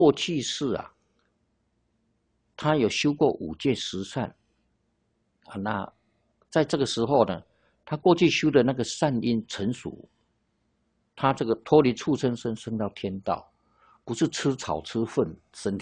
过去世啊，他有修过5件十善啊。那在这个时候呢，他过去修的那个善因成熟，他这个脱离畜生身升到天道，不是吃草吃粪升天。